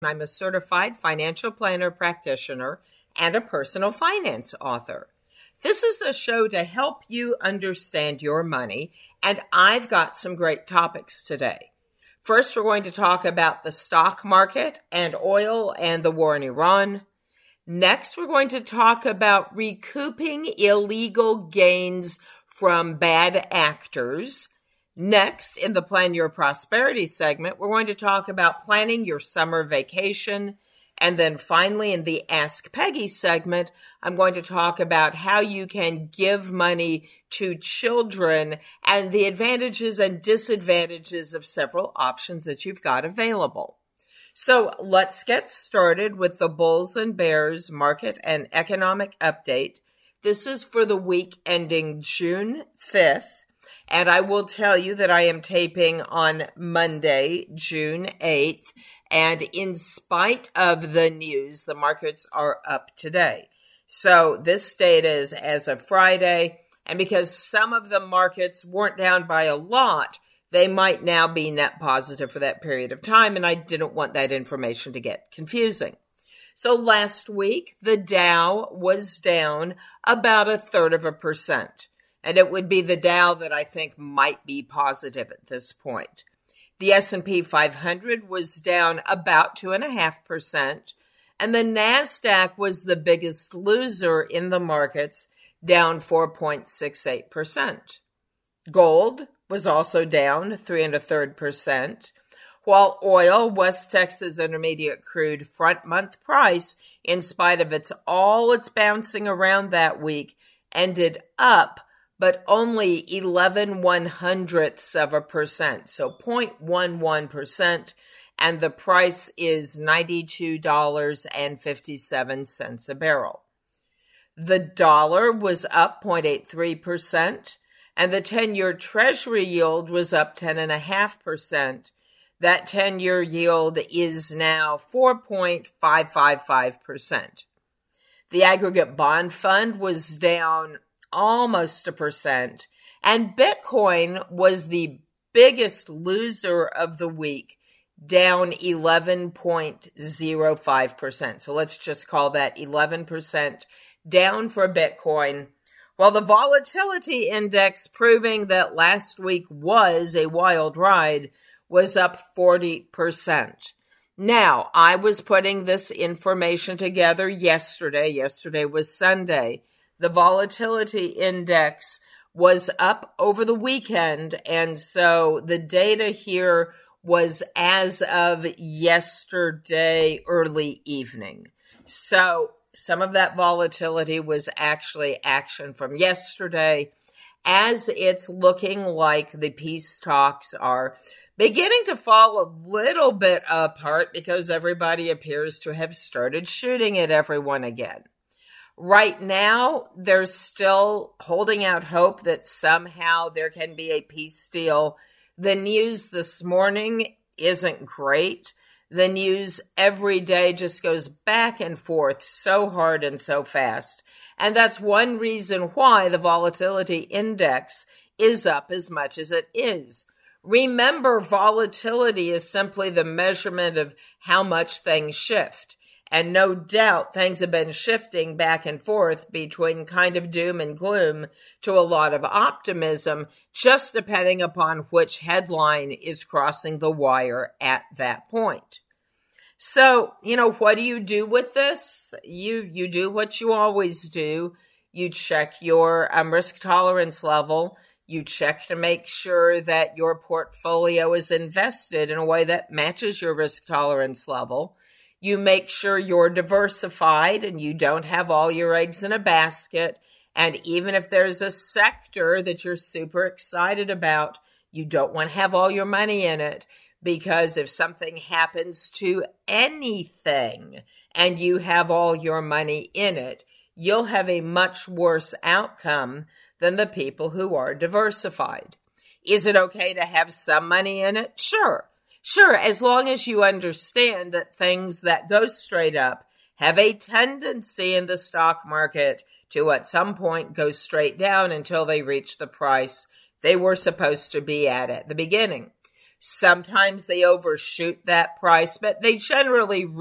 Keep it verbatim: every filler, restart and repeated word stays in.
I'm a certified financial planner practitioner and a personal finance author. This is a show to help you understand your money, and I've got some great topics today. First, we're going to talk about the stock market and oil and the war in Iran. Next, we're going to talk about recouping illegal gains from bad actors. Next, in the Plan Your Prosperity segment, we're going to talk about planning your summer vacation. And then finally, in the Ask Peggy segment, I'm going to talk about how you can give money to children and the advantages and disadvantages of several options that you've got available. So let's get started with the Bulls and Bears market and economic update. This is for the week ending June fifth. And I will tell you that I am taping on Monday, June eighth. And in spite of the news, the markets are up today. So this data is as of Friday. And because some of the markets weren't down by a lot, they might now be net positive for that period of time. And I didn't want that information to get confusing. So last week, the Dow was down about a third of a percent. And it would be the Dow that I think might be positive at this point. The S and P five hundred was down about two point five percent, and the NASDAQ was the biggest loser in the markets, down four point six eight percent. Gold was also down three and a third percent, while oil, West Texas Intermediate crude front month price, in spite of its all its bouncing around that week, ended up but only eleven one hundredths of a percent, so zero point one one percent, and the price is ninety-two dollars and fifty-seven cents a barrel. The dollar was up zero point eight three percent, and the ten-year Treasury yield was up ten point five percent. That ten-year yield is now four point five five five percent. The aggregate bond fund was down almost a percent, and Bitcoin was the biggest loser of the week, down eleven point zero five percent. So let's just call that eleven percent down for Bitcoin, while the volatility index, proving that last week was a wild ride, was up forty percent. Now, I was putting this information together yesterday. Yesterday was Sunday. The volatility index was up over the weekend, and so the data here was as of yesterday early evening. So some of that volatility was actually action from yesterday, as it's looking like the peace talks are beginning to fall a little bit apart because everybody appears to have started shooting at everyone again. Right now, they're still holding out hope that somehow there can be a peace deal. The news this morning isn't great. The news every day just goes back and forth so hard and so fast. And that's one reason why the volatility index is up as much as it is. Remember, volatility is simply the measurement of how much things shift. And no doubt things have been shifting back and forth between kind of doom and gloom to a lot of optimism, just depending upon which headline is crossing the wire at that point. So, you know, what do you do with this? You you do what you always do. You check your um, risk tolerance level. You check to make sure that your portfolio is invested in a way that matches your risk tolerance level. You make sure you're diversified and you don't have all your eggs in a basket. And even if there's a sector that you're super excited about, you don't want to have all your money in it, because if something happens to anything and you have all your money in it, you'll have a much worse outcome than the people who are diversified. Is it okay to have some money in it? Sure. Sure, as long as you understand that things that go straight up have a tendency in the stock market to at some point go straight down until they reach the price they were supposed to be at at the beginning. Sometimes they overshoot that price, but they generally